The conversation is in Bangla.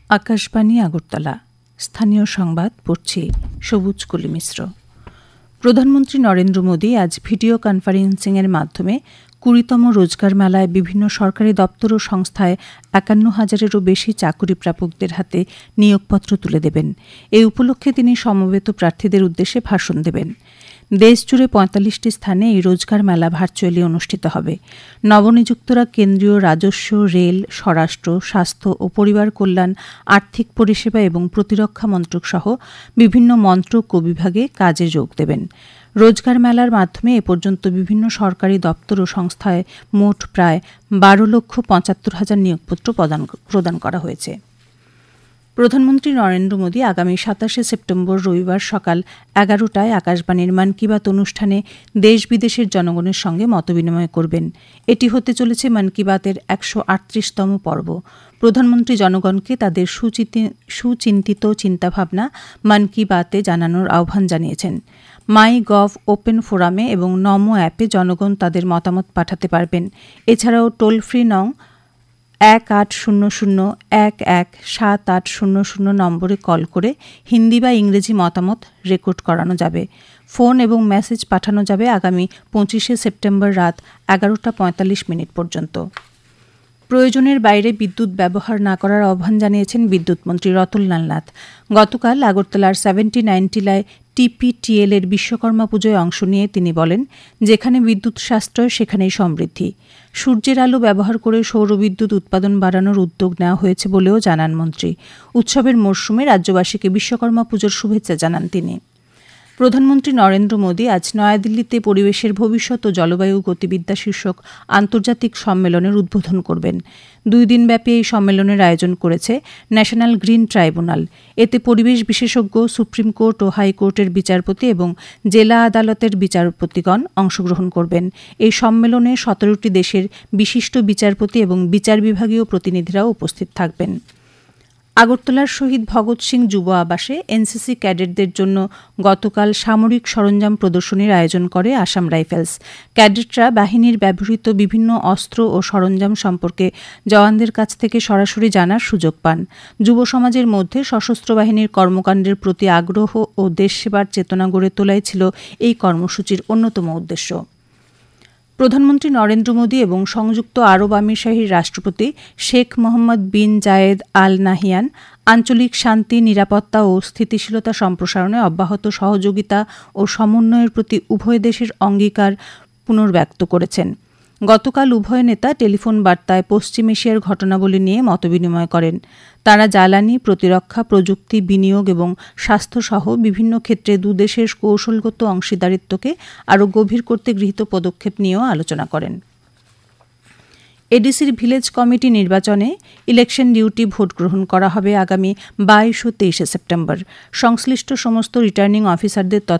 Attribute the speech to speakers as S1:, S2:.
S1: আকাশবাণী আগরতলা স্থানীয় সংবাদ পড়ছি সবুজ কলি মিশ্র। প্রধানমন্ত্রী নরেন্দ্র মোদী আজ ভিডিও কনফারেন্সিংয়ের মাধ্যমে ২০তম রোজগার মেলায় বিভিন্ন সরকারি দপ্তর ও সংস্থায় ৫১,০০০-এরও বেশি চাকুরি প্রাপকদের হাতে নিয়োগপত্র তুলে দেবেন। এই উপলক্ষে তিনি সমবেত প্রার্থীদের উদ্দেশ্যে ভাষণ দেবেন। দেশজুড়ে ৪৫টি স্থানে এই রোজগার মেলা ভার্চুয়ালি অনুষ্ঠিত হবে। নবনিযুক্তরা কেন্দ্রীয় রাজস্ব, রেল, স্বরাষ্ট্র, স্বাস্থ্য ও পরিবার কল্যাণ, আর্থিক পরিষেবা এবং প্রতিরক্ষা মন্ত্রক সহ বিভিন্ন মন্ত্রক ও বিভাগে কাজে যোগ দেবেন। রোজগার মেলার মাধ্যমে এ পর্যন্ত বিভিন্ন সরকারি দপ্তর ও সংস্থায় মোট প্রায় ১২,৭৫,০০০ নিয়োগপত্র প্রদান করা হয়েছে। প্রধানমন্ত্রী নরেন্দ্র মোদী আগামী ২৭শে সেপ্টেম্বর রবিবার সকাল ১১টায় আকাশবাণীর মন কি বাত অনুষ্ঠানে দেশ বিদেশের জনগণের সঙ্গে মতবিনিময় করবেন। এটি হতে চলেছে মন কি বাতের ১৩৮তম পর্ব। প্রধানমন্ত্রী জনগণকে তাদের সুচিন্তিত চিন্তাভাবনা মন কি বাতে জানানোর আহ্বান জানিয়েছেন। মাই গভ ওপেন ফোরামে এবং নমো অ্যাপে জনগণ তাদের মতামত পাঠাতে পারবেন। এছাড়াও টোল ফ্রি নং ১৮০০-১১-৭৮০০ নম্বরে কল করে হিন্দি বা ইংরেজি মতামত রেকর্ড করানো যাবে। ফোন এবং মেসেজ পাঠানো যাবে আগামী ২৫শে সেপ্টেম্বর রাত ১১:৪৫ পর্যন্ত। প্রয়োজনের বাইরে বিদ্যুৎ ব্যবহার না করার আহ্বান জানিয়েছেন বিদ্যুৎমন্ত্রী রতনলাল নাথ। গতকাল আগরতলার 70-90 টিলায় TPTL এর বিশ্বকর্মা পুজোয় অংশ নিয়ে তিনি বলেন, যেখানে বিদ্যুৎ সাশ্রয় সেখানেই সমৃদ্ধি। সূর্যের আলো ব্যবহার করে সৌরবিদ্যুৎ উৎপাদন বাড়ানোর উদ্যোগ নেওয়া হয়েছে বলেও জানান মন্ত্রী। উৎসবের মরশুমে রাজ্যবাসীকে বিশ্বকর্মা পুজোর শুভেচ্ছা জানান তিনি। প্রধানমন্ত্রী নরেন্দ্র মোদী আজ নয়াদিল্লিতে পরিবেশের ভবিষ্যৎ ও জলবায়ু গতিবিদ্যা শীর্ষক আন্তর্জাতিক সম্মেলনের উদ্বোধন করবেন। ২ দিনব্যাপী এই সম্মেলনের আয়োজন করেছে ন্যাশনাল গ্রিন ট্রাইব্যুনাল। এতে পরিবেশ বিশেষজ্ঞ, সুপ্রিম কোর্ট ও হাইকোর্টের বিচারপতি এবং জেলা আদালতের বিচারপতিগণ অংশগ্রহণ করবেন। এই সম্মেলনে ১৭টি দেশের বিশিষ্ট বিচারপতি এবং বিচার বিভাগীয় প্রতিনিধিরাও উপস্থিত থাকবেন। আগরতলার শহীদ ভগৎ সিং যুব আবাসে এনসিসি ক্যাডেটদের জন্য গতকাল সামরিক সরঞ্জাম প্রদর্শনীর আয়োজন করে আসাম রাইফেলস। ক্যাডেটরা বাহিনীর ব্যবহৃত বিভিন্ন অস্ত্র ও সরঞ্জাম সম্পর্কে জওয়ানদের কাছ থেকে সরাসরি জানার সুযোগ পান। যুব সমাজের মধ্যে সশস্ত্র বাহিনীর কর্মকাণ্ডের প্রতি আগ্রহ ও দেশ সেবার চেতনা গড়ে তোলাই ছিল এই কর্মসূচির অন্যতম উদ্দেশ্য। প্রধানমন্ত্রী নরেন্দ্র মোদী এবং সংযুক্ত আরব আমিরশাহীর রাষ্ট্রপতি শেখ মোহাম্মদ বিন জায়েদ আল নাহিয়ান আঞ্চলিক শান্তি, নিরাপত্তা ও স্থিতিশীলতা সম্প্রসারণে অব্যাহত সহযোগিতা ও সমন্বয়ের প্রতি উভয় দেশের অঙ্গীকার পুনর্ব্যক্ত করেছেন। গতকাল উভয় নেতা টেলিফোন বার্তায় পশ্চিম এশিয়ার ঘটনাবলী নিয়ে মতবিনিময় করেন। তাঁরা জ্বালানি, প্রতিরক্ষা, প্রযুক্তি, বিনিয়োগ এবং স্বাস্থ্যসহ বিভিন্ন ক্ষেত্রে দুদেশের কৌশলগত অংশীদারিত্বকে আরও গভীর করতে গৃহীত পদক্ষেপ নিয়েও আলোচনা করেন। এডিসির ভিলেজ কমিটি নির্বাচনে ইলেকশন ডিউটি ভোট গ্রহণ করা হবে আগামী ২২ ও ২৩শে সেপ্টেম্বর। সংশ্লিষ্ট সমস্ত রিটার্নিং অফিসারদের